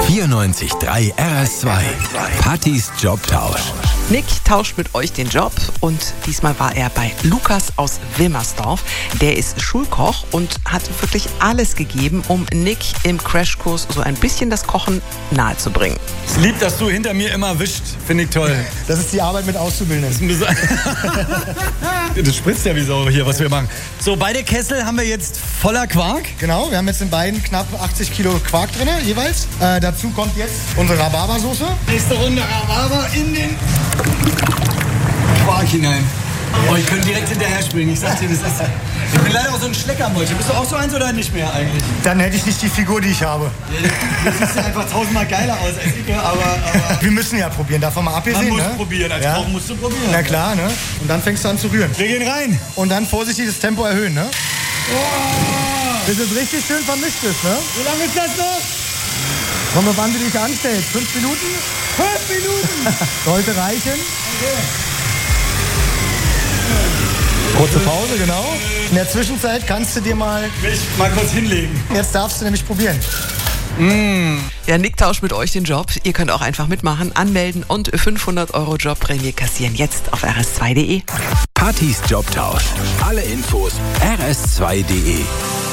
94.3 RS2. Pattys Jobtausch. Nick tauscht mit euch den Job und diesmal war er bei Lukas aus Wilmersdorf. Der ist Schulkoch und hat wirklich alles gegeben, um Nick im Crashkurs so ein bisschen das Kochen nahezubringen. Ich lieb, dass du hinter mir immer wischt. Finde ich toll. Das ist die Arbeit mit Auszubildenden. Das spritzt ja wie Sau hier, was wir machen. So, beide Kessel haben wir jetzt voller Quark. Genau, wir haben jetzt in beiden knapp 80 Kilo Quark drin jeweils. Dazu kommt jetzt unsere Rhabarbersoße. Nächste Runde Rhabarber in den Quark hinein. Oh, ich könnte direkt hinterher springen. Ich sag dir, das ist... Ich bin leider auch so ein Schleckermäulchen. Bist du auch so eins oder nicht mehr eigentlich? Dann hätte ich nicht die Figur, die ich habe. Du siehst ja einfach tausendmal geiler aus als ich, aber... Wir müssen ja probieren, davon mal abgesehen. Man muss ne? probieren, als Koch musst du probieren. Na klar, ne? Und dann fängst du an zu rühren. Wir gehen rein. Und dann vorsichtig das Tempo erhöhen, ne? Oh. Bis es richtig schön vermischt ist, ne? Wie lange ist das noch? Kommen wir, wann du dich anstellst. 5 Minuten? 5 Minuten! Sollte reichen. Okay. Kurze Pause, genau. In der Zwischenzeit kannst du dir mal kurz hinlegen. Jetzt darfst du nämlich probieren. Ja, Nick tauscht mit euch den Job. Ihr könnt auch einfach mitmachen, anmelden und 500 € Jobprämie kassieren. Jetzt auf rs2.de. Pattys Jobtausch. Alle Infos rs2.de.